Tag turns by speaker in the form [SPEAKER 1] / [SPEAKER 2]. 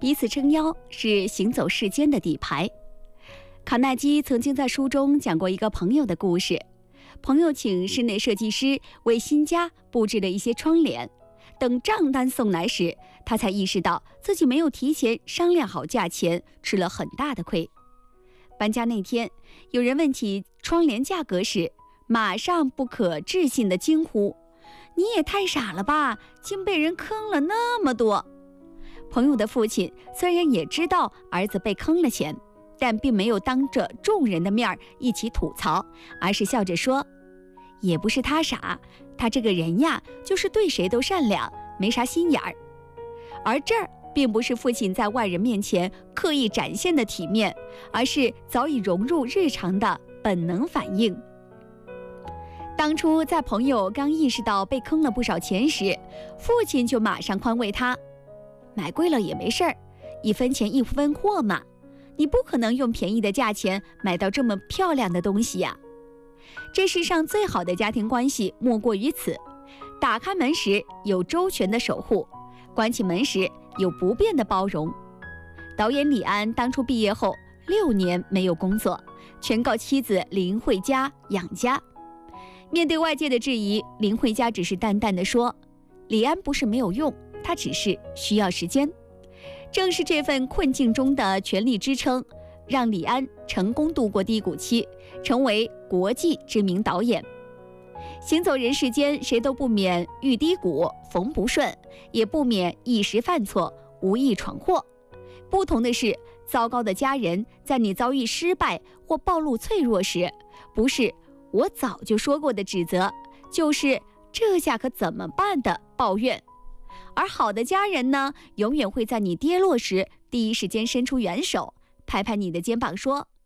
[SPEAKER 1] 彼此撑腰是行走世间的底牌。卡耐基曾经在书中讲过一个朋友的故事，朋友请室内设计师为新家布置了一些窗帘，等账单送来时，他才意识到自己没有提前商量好价钱，吃了很大的亏。搬家那天，有人问起窗帘价格时，马上不可置信地惊呼：“你也太傻了吧，竟被人坑了那么多！”朋友的父亲虽然也知道儿子被坑了钱，但并没有当着众人的面一起吐槽，而是笑着说：“也不是他傻，他这个人呀，就是对谁都善良，没啥心眼儿。”而这儿并不是父亲在外人面前刻意展现的体面，而是早已融入日常的本能反应。当初在朋友刚意识到被坑了不少钱时，父亲就马上宽慰他：“买贵了也没事儿，一分钱一分货嘛，你不可能用便宜的价钱买到这么漂亮的东西呀。”这世上最好的家庭关系莫过于此，打开门时有周全的守护，关起门时有不变的包容。导演李安当初毕业后6年没有工作，全靠妻子林慧嘉养家。面对外界的质疑，林慧嘉只是淡淡地说：“李安不是没有用，他只是需要时间。”正是这份困境中的全力支撑，让李安成功度过低谷期，成为国际知名导演。行走人世间，谁都不免遇低谷，逢不顺，也不免一时犯错，无意闯祸。不同的是，糟糕的家人在你遭遇失败或暴露脆弱时，不是我早就说过的指责，就是这下可怎么办的抱怨。而好的家人呢，永远会在你跌落时第一时间伸出援手，拍拍你的肩膀说：